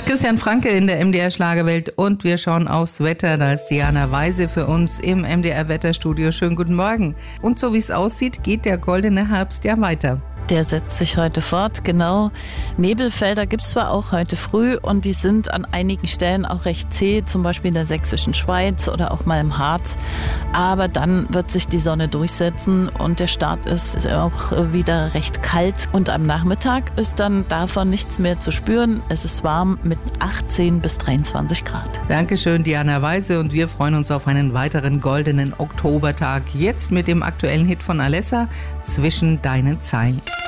Christian Franke in der MDR Schlagerwelt und wir schauen aufs Wetter. Da ist Diana Weise für uns im MDR Wetterstudio. Schönen guten Morgen. Und so wie es aussieht, geht der goldene Herbst ja weiter. Der setzt sich heute fort, genau. Nebelfelder gibt es zwar auch heute früh und die sind an einigen Stellen auch recht zäh, zum Beispiel in der sächsischen Schweiz oder auch mal im Harz. Aber dann wird sich die Sonne durchsetzen und der Start ist auch wieder recht kalt. Und am Nachmittag ist dann davon nichts mehr zu spüren. Es ist warm mit 18 bis 23 Grad. Dankeschön, Diana Weise. Und wir freuen uns auf einen weiteren goldenen Oktobertag. Jetzt mit dem aktuellen Hit von Alessa, Zwischen deinen Zeilen.